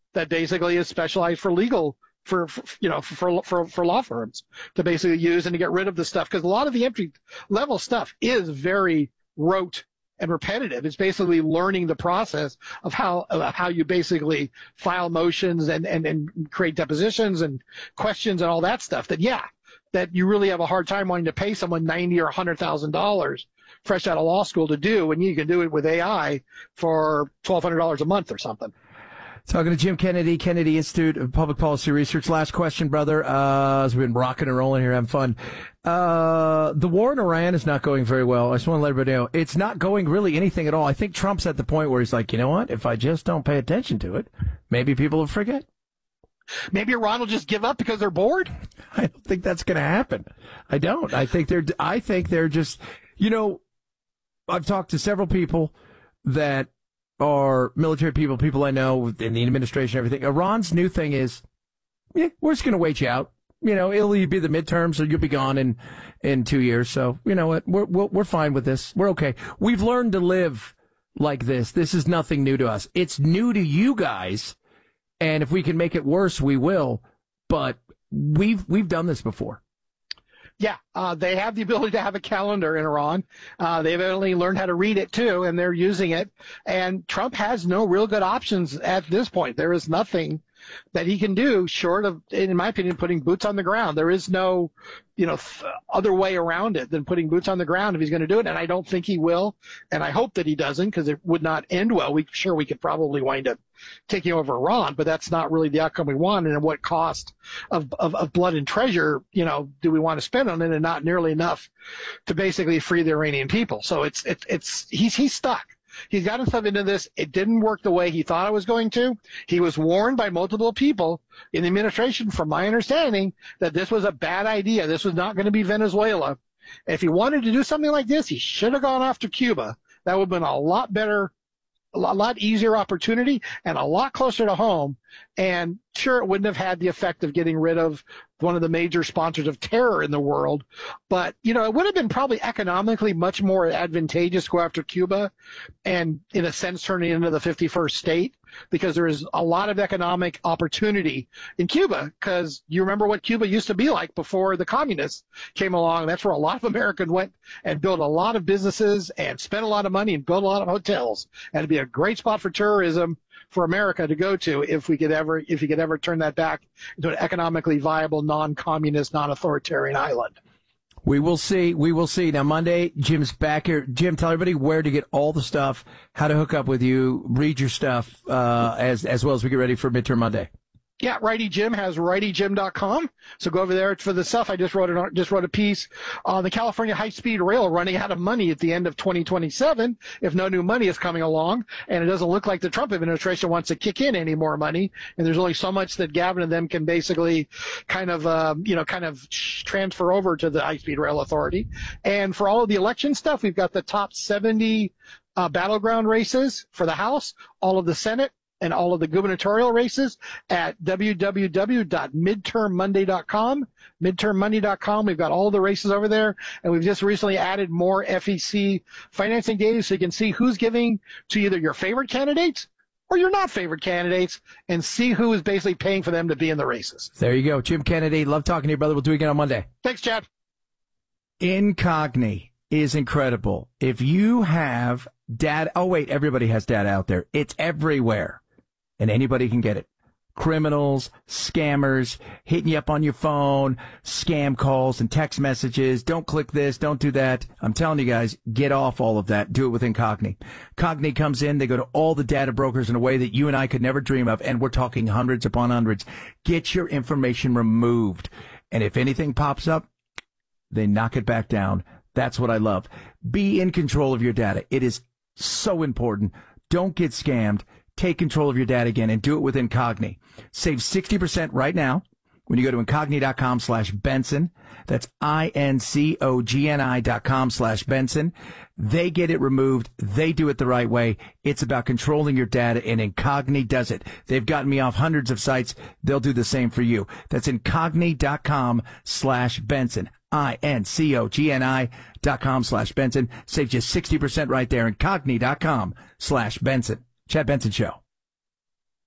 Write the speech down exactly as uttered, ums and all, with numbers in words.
that basically is specialized for legal, for, for you know, for, for, for law firms to basically use and to get rid of the stuff. Because a lot of the entry level stuff is very rote and repetitive. It's basically learning the process of how of how you basically file motions and, and, and create depositions and questions and all that stuff. That yeah, that you really have a hard time wanting to pay someone ninety or a hundred thousand dollars fresh out of law school to do when you can do it with A I for twelve hundred dollars a month or something. Talking to Jim Kennedy, Kennedy Institute of Public Policy Research. Last question, brother. Uh, as we've been rocking and rolling here, having fun. Uh, the war in Iran is not going very well. I just want to let everybody know it's not going really anything at all. I think Trump's at the point where he's like, you know what? If I just don't pay attention to it, maybe people will forget. Maybe Iran will just give up because they're bored. I don't think that's going to happen. I don't. I think they're. I think they're just. You know, I've talked to several people that are military people, people I know in the administration, everything. Iran's new thing is, yeah, we're just going to wait you out. You know, it'll either be the midterms or you'll be gone in, in two years. So, you know what? We're, we're, we're fine with this. We're okay. We've learned to live like this. This is nothing new to us. It's new to you guys. And if we can make it worse, we will. But we've, we've done this before. Yeah, uh, they have the ability to have a calendar in Iran. Uh, they've only learned how to read it, too, and they're using it. And Trump has no real good options at this point. There is nothing that he can do short of, in my opinion, putting boots on the ground. There is no, you know, th- other way around it than putting boots on the ground if he's going to do it. And I don't think he will. And I hope that he doesn't, because it would not end well. We sure we could probably wind up taking over Iran, but that's not really the outcome we want. And at what cost of, of, of blood and treasure, you know, do we want to spend on it, and not nearly enough to basically free the Iranian people. So it's, it's, it's, he's, he's stuck. He's gotten himself into this. It didn't work the way he thought it was going to. He was warned by multiple people in the administration, from my understanding, that this was a bad idea. This was not going to be Venezuela. If he wanted to do something like this, he should have gone after Cuba. That would have been a lot better, a lot easier opportunity and a lot closer to home. And sure, it wouldn't have had the effect of getting rid of one of the major sponsors of terror in the world. But, you know, it would have been probably economically much more advantageous to go after Cuba and, in a sense, turn it into the fifty-first state, because there is a lot of economic opportunity in Cuba, because you remember what Cuba used to be like before the communists came along. That's where a lot of Americans went and built a lot of businesses and spent a lot of money and built a lot of hotels. And it'd be a great spot for tourism for America to go to if we could ever, if you could ever turn that back into an economically viable, non-communist, non-authoritarian island. We will see. We will see. Now, Monday, Jim's back here. Jim, tell everybody where to get all the stuff, how to hook up with you, read your stuff, uh, as, as well as we get ready for Midterm Monday. Yeah, Righty Jim has righty jim dot com. So go over there for the stuff. I just wrote it, just wrote a piece on the California high-speed rail running out of money at the end of twenty twenty-seven if no new money is coming along. And it doesn't look like the Trump administration wants to kick in any more money. And there's only so much that Gavin and them can basically kind of, um, you know, kind of transfer over to the high-speed rail authority. And for all of the election stuff, we've got the top seventy uh, battleground races for the House, all of the Senate, and all of the gubernatorial races at w w w dot midterm monday dot com. midterm monday dot com. We've got all the races over there, and we've just recently added more F E C financing data so you can see who's giving to either your favorite candidates or your not favorite candidates, and see who is basically paying for them to be in the races. There you go. Jim Kennedy, love talking to you, brother. We'll do it again on Monday. Thanks, Chad. Incogni is incredible. If you have data, oh wait, everybody has data out there. It's everywhere. And anybody can get it. Criminals, scammers, hitting you up on your phone, scam calls and text messages. Don't click this. Don't do that. I'm telling you guys, get off all of that. Do it with Incogni. Incogni comes in. They go to all the data brokers in a way that you and I could never dream of. And we're talking hundreds upon hundreds. Get your information removed. And if anything pops up, they knock it back down. That's what I love. Be in control of your data. It is so important. Don't get scammed. Take control of your data again and do it with Incogni. Save sixty percent right now when you go to incogni dot com slash Benson. That's I N C O G N I dot com slash Benson. They get it removed. They do it the right way. It's about controlling your data, and Incogni does it. They've gotten me off hundreds of sites. They'll do the same for you. That's incogni dot com slash Benson. I N C O G N I dot com slash Benson. Saves you sixty percent right there. incogni dot com slash Benson. Chad Benson Show.